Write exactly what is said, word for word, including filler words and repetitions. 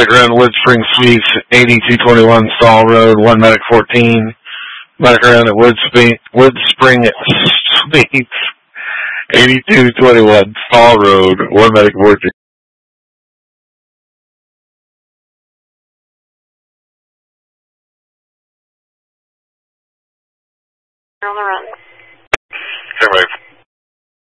Medic around Wood Spring Suites, eighty-two twenty-one Stall Road, one Medic fourteen. Medic around at Wood Spring, Wood Spring Suites, eighty-two twenty-one Stall Road, one Medic fourteen. On the run. Okay,